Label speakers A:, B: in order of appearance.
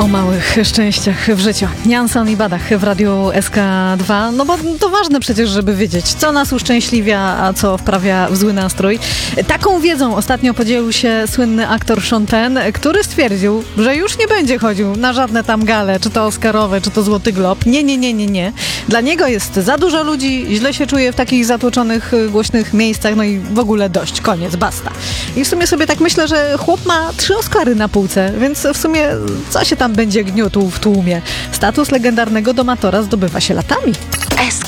A: O małych szczęściach w życiu. Janson i Badach w Radiu SK2. No bo to ważne przecież, żeby wiedzieć, co nas uszczęśliwia, a co wprawia w zły nastrój. Taką wiedzą ostatnio podzielił się słynny aktor Sean Penn, który stwierdził, że już nie będzie chodził na żadne tam gale, czy to Oscarowe, czy to Złoty Glob. Nie. Dla niego jest za dużo ludzi, źle się czuje w takich zatłoczonych, głośnych miejscach, no i w ogóle dość, koniec, basta. I w sumie sobie tak myślę, że chłop ma 3 Oscary na półce, więc w sumie co się tam będzie gniótł w tłumie? Status legendarnego domatora zdobywa się latami.